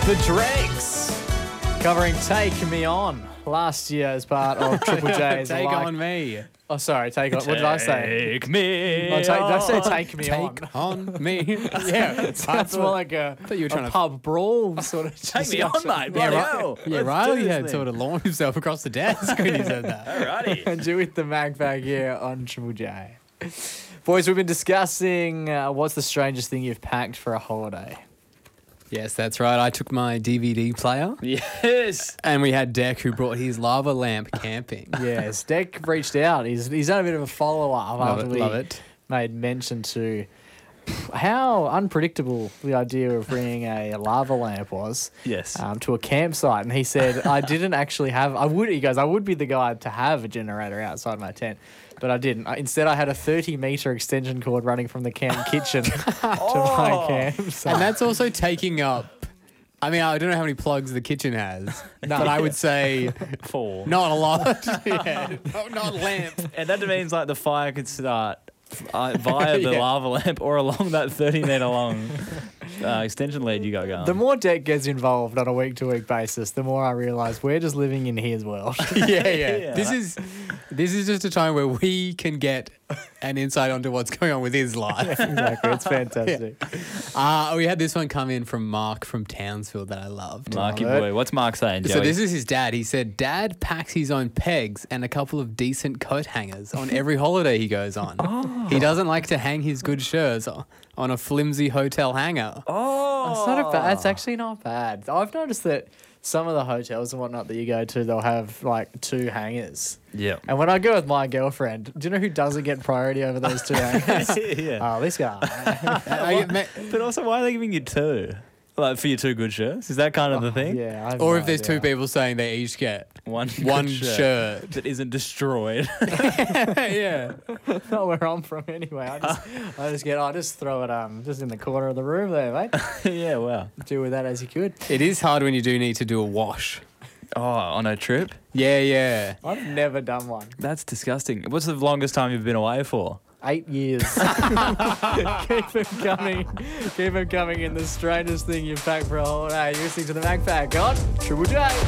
The Dregs covering Take Me On last year as part of Triple J's. Take on me. Oh, sorry, take on. What did I say? Take me Did I say take me on? Take on me. Yeah. That's more like a you were trying to pub brawl sort of. Take me on, mate. Yeah, Bloody right. hell. Yeah, Let's Riley do this had thing. sort of launched himself across the desk when he said that. Alrighty. And you with the mag bag here on Triple J. Boys, we've been discussing what's the strangest thing you've packed for a holiday. Yes, that's right. I took my DVD player Yes. and we had Deck who brought his lava lamp camping. Yes, Deck reached out. He's done a bit of a follow-up Love after it, we love it. made mention to how unpredictable the idea of bringing a lava lamp was. Yes. To a campsite, and he said, I didn't actually have, he goes, I would be the guy to have a generator outside my tent, but I didn't. Instead, I had a 30-metre extension cord running from the camp kitchen to my campsite. And that's also taking up, I mean, I don't know how many plugs the kitchen has, but I would say 4. not a lot. Yeah. Not a lamp. And that means like the fire could start via the Yeah. lava lamp or along that 30-metre long extension lead you got going. The more Deck gets involved on a week-to-week basis, the more I realise we're just living in his world. Yeah. Yeah. This is just a time where we can get an insight onto what's going on with his life. Exactly, it's fantastic. We had this one come in from Mark from Townsville that I loved. Marky Love it. boy. What's Mark saying, Joey? So this is his dad. He said, Dad packs his own pegs and a couple of decent coat hangers on every holiday he goes on. He doesn't like to hang his good shirts on a flimsy hotel hanger. That's not a bad. That's actually not bad. I've noticed that some of the hotels and whatnot that you go to, they'll have like 2 hangers. Yeah. And when I go with my girlfriend, do you know who doesn't get priority over those 2 hangers? Yeah. Oh, this guy. But also, why are they giving you 2? Like for your 2 good shirts? Is that kind of the thing? Yeah. I have Or no if there's 2 idea. people saying they each get One one good shirt. that isn't destroyed. Yeah. Not where I'm from anyway. I just throw it just in the corner of the room there, mate. Yeah, wow. Do with that as you could. It is hard when you do need to do a wash. Oh, on a trip? Yeah. I've never done one. That's disgusting. What's the longest time you've been away for? 8 years. Keep him coming. Keep him coming in the strangest thing you pack for a holiday. You're listening to the Mag Pack on Triple J.